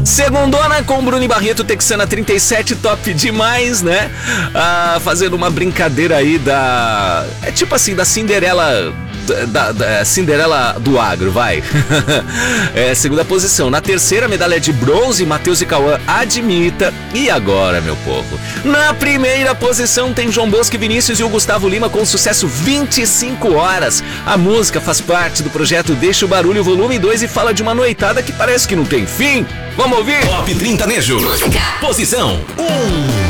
Segundona com Bruno e Barreto, Texana 37, top demais, né? Fazendo uma brincadeira aí da... É tipo assim, da Cinderela... Da Cinderela do agro, vai. Segunda posição. Na terceira, medalha de bronze, Matheus e Cauã, Admita. E agora, meu povo? Na primeira posição tem João Bosco e Vinícius e o Gustavo Lima com o sucesso 25 horas. A música faz parte do projeto Deixa o Barulho Volume 2 e fala de uma noitada que parece que não tem fim. Vamos ouvir? Top 30 Nejo. Posição 1.